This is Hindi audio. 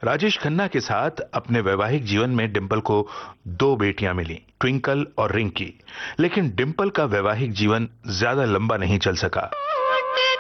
राजेश खन्ना के साथ अपने वैवाहिक जीवन में डिंपल को दो बेटियां मिली, ट्विंकल और रिंकी। लेकिन डिंपल का वैवाहिक जीवन ज्यादा लंबा नहीं चल सका।